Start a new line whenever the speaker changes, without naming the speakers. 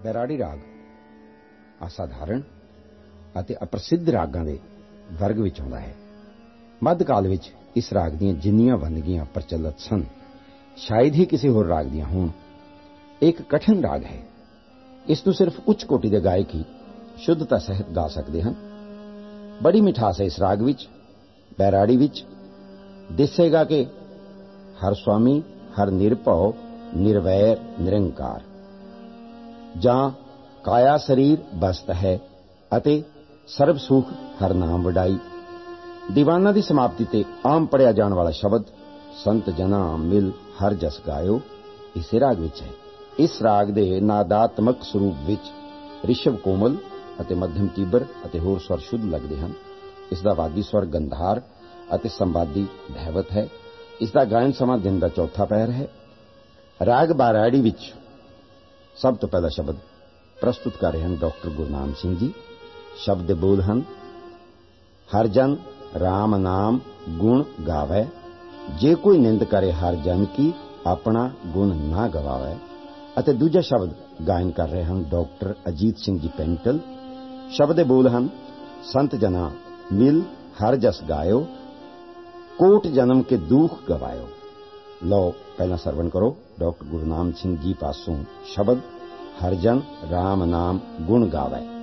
बैराड़ी राग असाधारण ਅਤੇ ਅਪ੍ਰਸਿੱਧ ਰਾਗਾਂ ਦੇ ਵਰਗ ਵਿੱਚ ਆਉਂਦਾ ਹੈ। ਮੱਧਕਾਲ ਵਿੱਚ ਇਸ ਰਾਗ ਦੀਆਂ ਜਿੰਨੀਆਂ ਵੰਨਗੀਆਂ ਪ੍ਰਚਲਿਤ ਸਨ, ਸ਼ਾਇਦ ਹੀ ਕਿਸੇ ਹੋਰ ਰਾਗ ਦੀਆਂ ਹੋਣ। ਇਹ ਇੱਕ ਕਠਿਨ ਰਾਗ ਹੈ। ਇਸ ਨੂੰ ਸਿਰਫ ਉੱਚ ਕੋਟੀ ਦੇ ਗਾਇਕ ਹੀ ਸ਼ੁੱਧਤਾ ਸਹਿਤ ਗਾ ਸਕਦੇ ਹਨ। ਬੜੀ ਮਿਠਾਸ ਹੈ ਇਸ ਰਾਗ ਵਿੱਚ। ਬੈਰਾੜੀ ਵਿੱਚ ਦਿਸੇਗਾ ਕਿ ਹਰ ਸੁਆਮੀ ਹਰ ਨਿਰਭਉ ਨਿਰਵੈਰ ਨਿਰੰਕਾਰ, ਜਾਂ ਕਾਇਆ ਸਰੀਰ ਬਸਤ ਹੈ ਅਤੇ ਸਰਬ ਸੁਖ ਹਰ ਨਾਮ ਵਡਾਈ। ਦੀਵਾਨਾਂ ਦੀ ਸਮਾਪਤੀ ਤੇ ਆਮ ਪੜਿਆ ਜਾਣ ਵਾਲਾ ਸ਼ਬਦ ਸੰਤ ਜਨਾ ਮਿਲ ਹਰ ਜਸ ਗਾਇਓ ਇਸੇ ਰਾਗ ਵਿੱਚ ਹੈ। ਇਸ ਰਾਗ ਦੇ ਨਾਦਾਤਮਕ ਸਰੂਪ ਵਿੱਚ ਰਿਸ਼ਵ ਕੋਮਲ ਅਤੇ ਮੱਧਮ ਤੀਬਰ ਅਤੇ ਹੋਰ ਸਵਰ ਸ਼ੁੱਧ ਲੱਗਦੇ ਹਨ। ਇਸ ਦਾ ਵਾਦੀ ਸਵਰ ਗੰਧਾਰ ਅਤੇ ਸੰਵਾਦੀ ਧੈਵਤ ਹੈ। ਇਸ ਦਾ ਗਾਇਨ ਸਮਾਂ ਦਿਨ ਦਾ ਚੌਥਾ ਪਹਿਰ ਹੈ। ਰਾਗ ਬੈਰਾੜੀ ਵਿੱਚ ਸਭ ਤੋਂ ਪਹਿਲਾ ਸ਼ਬਦ ਪ੍ਰਸਤੁਤ ਕਰ ਰਹੇ ਹਨ ਡਾਕਟਰ ਗੁਰਨਾਮ ਸਿੰਘ ਜੀ। ਸ਼ਬਦ ਦੇ ਬੋਲ ਹਨ, ਹਰ ਜਨ ਰਾਮ ਨਾਮ ਗੁਣ ਗਾਵੈ, ਜੇ ਕੋਈ ਨਿੰਦ ਕਰੇ ਹਰ ਜਨ ਕੀ ਆਪਣਾ ਗੁਣ ਨਾ ਗਵਾਵੈ। ਅਤੇ ਦੂਜਾ ਸ਼ਬਦ ਗਾਇਨ ਕਰ ਰਹੇ ਹਨ ਡਾਕਟਰ ਅਜੀਤ ਸਿੰਘ ਜੀ ਪੈਂਟਲ। ਸ਼ਬਦ ਦੇ ਬੋਲ ਹਨ, ਸੰਤ ਜਨਾ ਮਿਲ ਹਰ ਜਸ ਗਾਇਓ, ਕੋਟ ਜਨਮ ਕੇ ਦੁਖ ਗਵਾਇਓ। ਲਓ ਪਹਿਲਾਂ ਸਰਵਣ ਕਰੋ ਡਾਕਟਰ ਗੁਰਨਾਮ ਸਿੰਘ ਜੀ ਪਾਸੋਂ ਸ਼ਬਦ ਹਰ ਜਨ ਰਾਮ ਨਾਮ ਗੁਣ ਗਾਵੈ।